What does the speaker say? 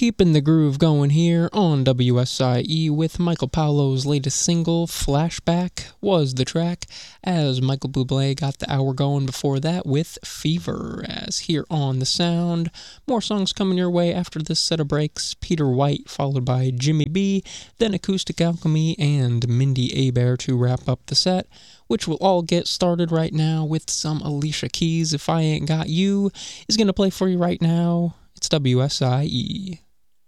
Keeping the groove going here on WSIE with Michael Paulo's latest single, Flashback, was the track, as Michael Bublé got the hour going before that with Fever. As here on The Sound, more songs coming your way after this set of breaks. Peter White, followed by Jimmy B, then Acoustic Alchemy and Mindy Abair to wrap up the set, which will all get started right now with some Alicia Keys. If I Ain't Got You is going to play for you right now. It's WSIE.